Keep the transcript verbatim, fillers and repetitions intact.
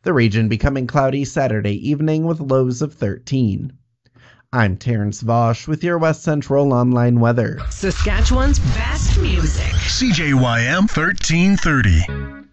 the region becoming cloudy Saturday evening with lows of thirteen. I'm Terrence Vosch with your West Central Online weather. Saskatchewan's best music. C J Y M thirteen thirty.